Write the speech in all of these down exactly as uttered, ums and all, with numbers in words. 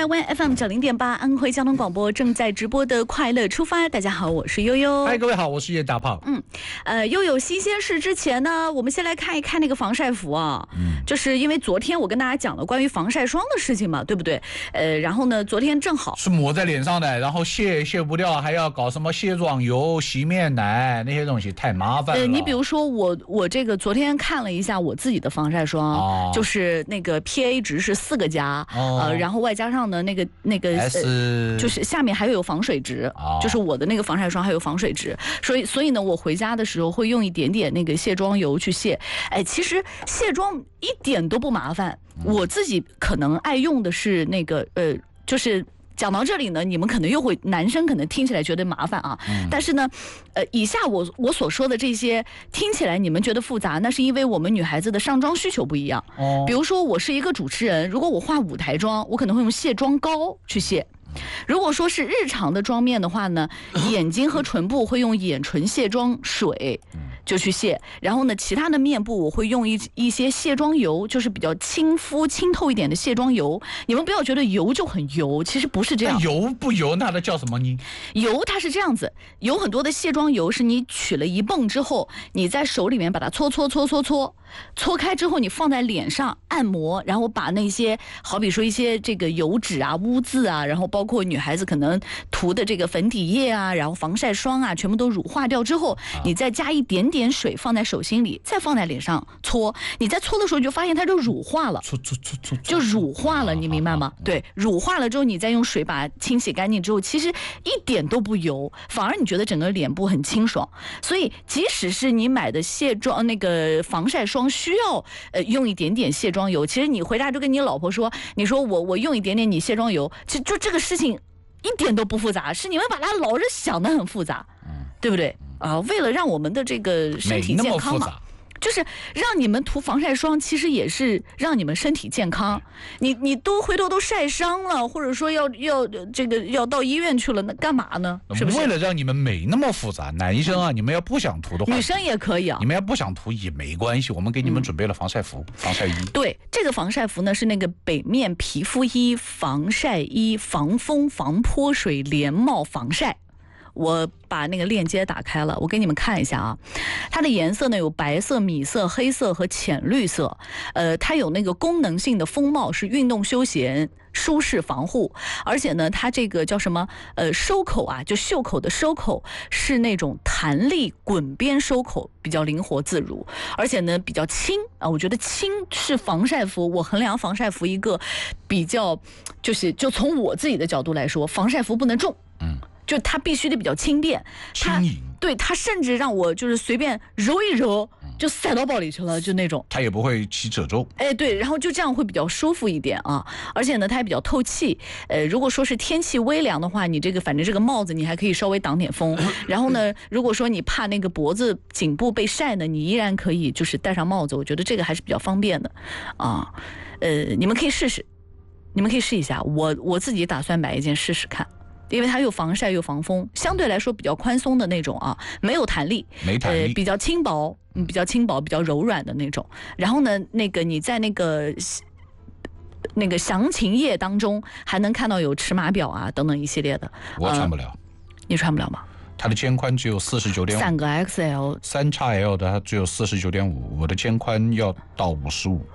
台湾 F M 九零点八，安徽交通广播正在直播的快乐出发。大家好，我是悠悠。 嗨，各位好，我是叶大胖。 嗯，呃，悠悠新鲜事之前呢，我们先来看一看那个防晒服啊。嗯，就是因为昨天我跟大家讲了关于防晒霜的事情嘛，对不对？呃，然后呢，昨天正好是抹在脸上的，然后卸卸不掉，还要搞什么卸妆油、洗面奶那些东西，太麻烦了。 呃，你比如说我我这个昨天看了一下我自己的防晒霜，哦、就是那个 P A 值是四个加，哦、呃，然后外加上呢那个那个 S，、 呃、就是下面还有防水值，哦、就是我的那个防晒霜还有防水值，所以所以呢，我回家的时候会用一点点那个卸妆油去卸。哎，其实卸妆一点都不麻烦，嗯、我自己可能爱用的是那个呃，就是。讲到这里呢，你们可能又会男生可能听起来觉得麻烦啊，嗯、但是呢，呃，以下我我所说的这些听起来你们觉得复杂，那是因为我们女孩子的上妆需求不一样。哦，比如说我是一个主持人，如果我化舞台妆，我可能会用卸妆膏去卸。如果说是日常的妆面的话呢，眼睛和唇部会用眼唇卸妆水就去卸，然后呢，其他的面部我会用一一些卸妆油，就是比较亲肤、清透一点的卸妆油。你们不要觉得油就很油，其实不是这样。 油不油，那它叫什么呢？ 油它是这样子，有很多的卸妆油是你取了一泵之后，你在手里面把它搓搓搓搓搓，搓开之后你放在脸上按摩，然后把那些好比说一些这个油脂啊、污渍啊，然后包括女孩子可能涂的这个粉底液啊，然后防晒霜啊，全部都乳化掉之后，你再加一点点水放在手心里，再放在脸上搓，你在搓的时候你就发现它就乳化了， 搓搓搓搓， 就乳化了，你明白吗？对，乳化了之后，你再用水把它清洗干净之后，其实一点都不油，反而你觉得整个脸部很清爽。所以，即使是你买的卸妆那个防晒霜需要呃用一点点卸妆油，其实你回家就跟你老婆说，你说我我用一点点你卸妆油，其实就这个事情一点都不复杂，是你们把它老是想得很复杂，对不对？啊，为了让我们的这个身体健康嘛，就是让你们涂防晒霜，其实也是让你们身体健康。你你都回头都晒伤了，或者说要要这个要到医院去了，那干嘛呢？是不是？ 为了让你们没那么复杂，男生啊，嗯、你们要不想涂的话， 女生也可以啊。 你们要不想涂也没关系，我们给你们准备了防晒服、嗯、防晒衣。 对，这个防晒服呢是那个北面皮肤衣、防晒衣，防风、防泼水、连帽防晒。我把那个链接打开了，我给你们看一下啊。它的颜色呢有白色、米色、黑色和浅绿色。呃，它有那个功能性的风帽，是运动休闲、舒适防护。而且呢，它这个叫什么？呃，收口啊，就袖口的收口是那种弹力滚边收口，比较灵活自如。而且呢，比较轻啊，我觉得轻是防晒服。我衡量防晒服一个比较，就是就从我自己的角度来说，防晒服不能重。嗯。就它必须得比较轻便， 轻盈， 对，它甚至让我就是随便揉一揉就塞到包里去了，就那种。 它也不会起褶皱。 哎，对，然后就这样会比较舒服一点啊，而且呢，它也比较透气。呃，如果说是天气微凉的话，你这个反正这个帽子你还可以稍微挡点风。然后呢，如果说你怕那个脖子、颈部被晒呢，你依然可以就是戴上帽子。我觉得这个还是比较方便的啊。呃，你们可以试试，你们可以试一下。我我自己打算买一件试试看。因为它又防晒又防风，相对来说比较宽松的那种啊，没有弹力， 没弹力， 呃，比较轻薄，嗯，比较轻薄，比较柔软的那种。然后呢，那个你在那个那个详情页当中还能看到有尺码表啊等等一系列的。 我穿不了，呃、 你穿不了吗？ 它的肩宽只有四十九点五， 三个 X L， 三 X L 的它只有四十九点五，我的肩宽要到五十五。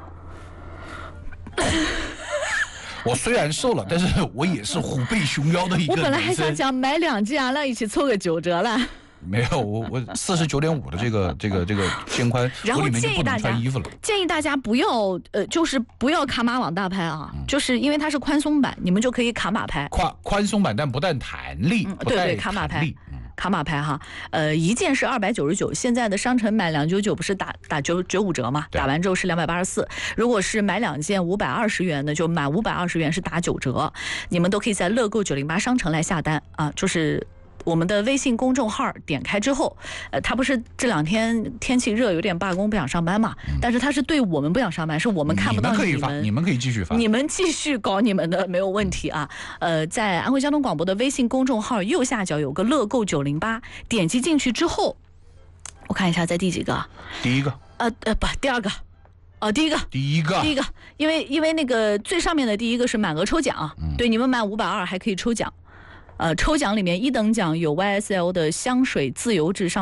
我虽然瘦了，但是我也是虎背熊腰的一个男生。 我本来还想讲买两件啊，那一起凑个九折了。 没有，我我四十九点五的这个这个这个肩宽， 然后建议大家建议大家不要呃，就是不要卡码往大拍啊，嗯、就是因为它是宽松版，你们就可以卡码拍。 宽宽松版，但不但弹力， 嗯、对对，卡码拍。卡码拍哈，呃，一件是二百九十九，现在的商城买两九九不是打打九九五折嘛？打完之后是两百八十四。如果是买两件五百二十元的，就满五百二十元是打九折。你们都可以在乐购九零八商城来下单啊，就是。我们的微信公众号点开之后，呃，他不是这两天天气热，有点罢工不想上班嘛？嗯、但是他是对我们不想上班，是我们看不到你们。 你们可以发，你们可以继续发， 你们继续搞你们的没有问题啊。呃，在安徽交通广播的微信公众号右下角有个乐购九零八，点击进去之后，我看一下在第几个？ 第一个。 呃呃不，第二个。 哦，第一个， 第一个， 第一个，因为因为那个最上面的第一个是满额抽奖，嗯、对，你们满五百二还可以抽奖，呃，抽奖里面一等奖有 Y S L 的香水自由至上。